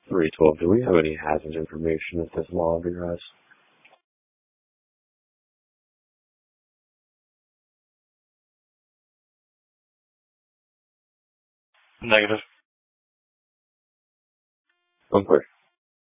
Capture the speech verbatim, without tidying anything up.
three twelve. Do we have any hazard information at this lobby, guys? Negative. I'm clear.